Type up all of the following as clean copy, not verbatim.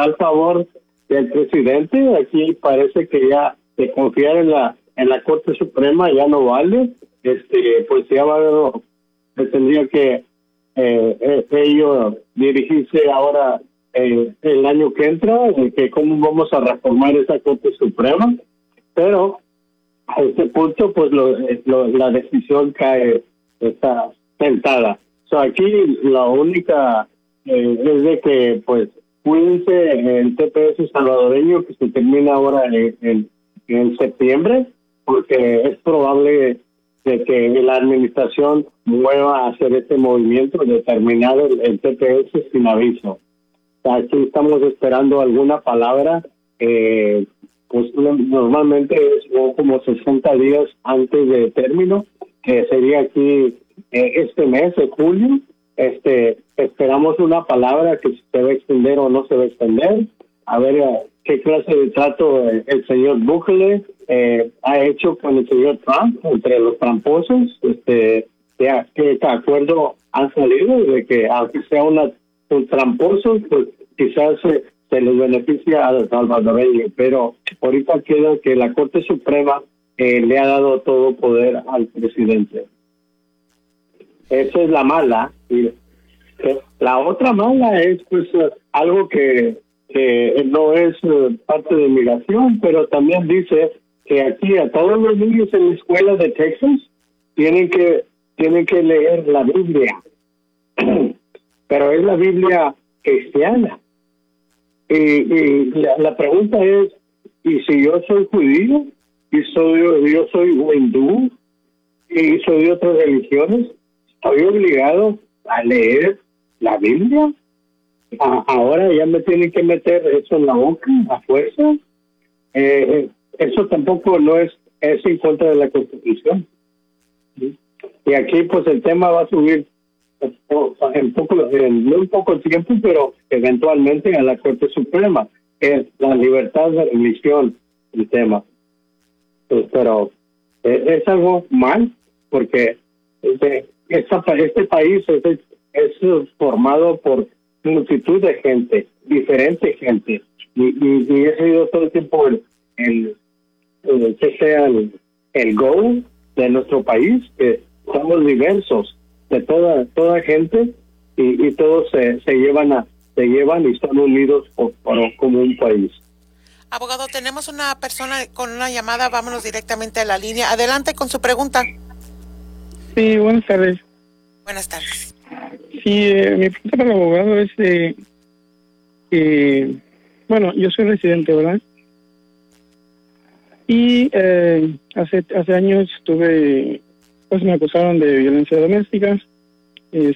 está al favor del presidente. Aquí parece que ya de confiar en la Corte Suprema ya no vale. Pues ya tendría que ellos dirigirse ahora el año que entra, de que cómo vamos a reformar esa Corte Suprema. Pero a este punto, pues la decisión está sentada. Aquí la única es de que, pues, cuídense el TPS salvadoreño que se termina ahora en septiembre, porque es probable de que la administración mueva a hacer este movimiento de terminar el TPS sin aviso. Aquí estamos esperando alguna palabra, pues normalmente es como 60 días antes de término, que sería aquí este mes de julio. Esperamos una palabra que se va a extender o no se va a extender, a ver qué clase de trato el señor Bukele ha hecho con el señor Trump, entre los tramposos, qué acuerdo han salido, de que aunque sea un tramposo, pues quizás se les beneficia a los salvadoreños, pero ahorita queda que la Corte Suprema le ha dado todo poder al presidente. Esa es la mala. Y la otra mala es pues algo que no es parte de migración, pero también dice que aquí a todos los niños en la escuela de Texas tienen que leer la Biblia, pero es la Biblia cristiana. Y la pregunta es, ¿y si yo soy judío y yo soy hindú y soy de otras religiones, estoy obligado a leer la Biblia? Ahora ya me tienen que meter eso en la boca a fuerza. Eso tampoco no es en contra de la Constitución. Y aquí pues el tema va a subir en muy poco tiempo, pero eventualmente a la Corte Suprema. Es la libertad de religión el tema. Pero es algo mal, porque este país es formado por multitud de gente, diferente gente, y he sido todo el tiempo que sea el goal de nuestro país, que somos diversos, de toda gente, y todos se llevan y están unidos como un país. Abogado, tenemos una persona con una llamada, vámonos directamente a la línea. Adelante con su pregunta. Sí, buenas tardes. Buenas tardes. Sí, mi pregunta para el abogado es bueno, yo soy residente, ¿verdad? Y hace años pues me acusaron de violencia doméstica. ¿De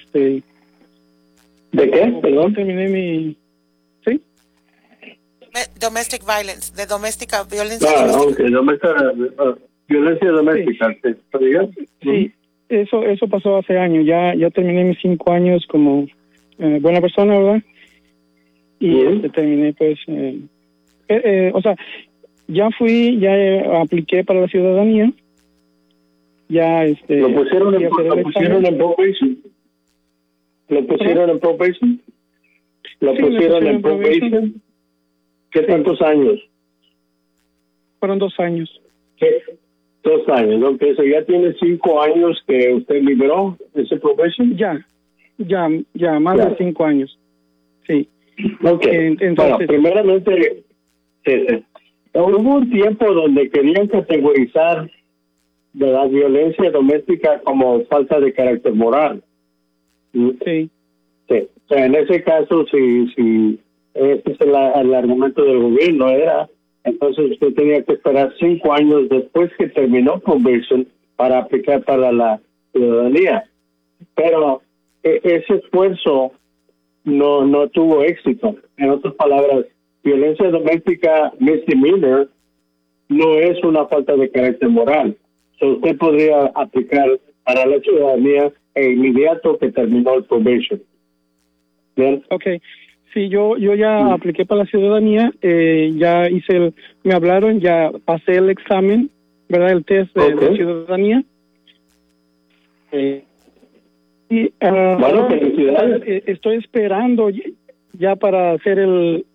qué? Perdón. Terminé mi... ¿Sí? Domestic violence, de doméstica violencia. Violencia doméstica. Sí. Sí, eso pasó hace años. Ya terminé mis 5 años como buena persona, ¿verdad? Y terminé pues... o sea, ya apliqué para la ciudadanía. Ya ¿Lo pusieron en probation? ¿Lo pusieron en probation? ¿Lo pusieron en probation? ¿Qué tantos años? Fueron 2 años. ¿Qué? 2 años, ¿no? Eso ya tiene 5 años que usted libró ese probation. Ya, más de 5 años. Sí. Okay. Entonces, bueno, primeramente, hubo un tiempo donde querían categorizar de la violencia doméstica como falta de carácter moral. Sí. Sí. O sea, en ese caso, si este es el argumento del gobierno, entonces usted tenía que esperar 5 años después que terminó probation para aplicar para la ciudadanía. Pero ese esfuerzo no tuvo éxito. En otras palabras, violencia doméstica misdemeanor no es una falta de carácter moral. Usted podría aplicar para la ciudadanía inmediato que terminó el probation. ¿Bien? Okay. Sí, yo ya apliqué para la ciudadanía, ya me hablaron, ya pasé el examen, ¿verdad? El test de ciudadanía. Bueno, felicidades. Estoy esperando ya para hacer